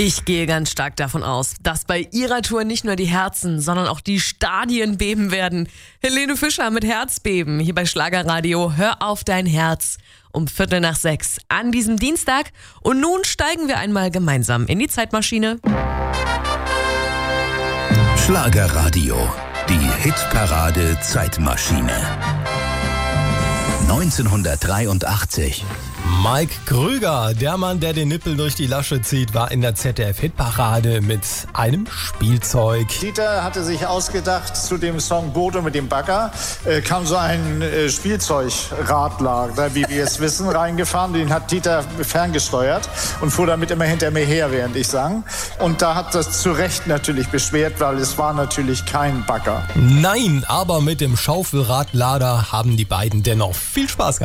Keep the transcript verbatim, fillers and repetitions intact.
Ich gehe ganz stark davon aus, dass bei ihrer Tour nicht nur die Herzen, sondern auch die Stadien beben werden. Helene Fischer mit Herzbeben hier bei Schlagerradio. Hör auf dein Herz um Viertel nach sechs an diesem Dienstag. Und nun steigen wir einmal gemeinsam in die Zeitmaschine. Schlagerradio, die Hitparade Zeitmaschine. neunzehnhundertdreiundachtzig. Mike Krüger, der Mann, der den Nippel durch die Lasche zieht, war in der Z D F-Hitparade mit einem Spielzeug. Dieter hatte sich ausgedacht, zu dem Song Bodo mit dem Bagger äh, kam so ein äh, Spielzeugradler, wie wir es wissen, reingefahren. Den hat Dieter ferngesteuert und fuhr damit immer hinter mir her, während ich sang. Und da hat das zu Recht natürlich beschwert, weil es war natürlich kein Bagger. Nein, aber mit dem Schaufelradlader haben die beiden dennoch viel Spaß gehabt.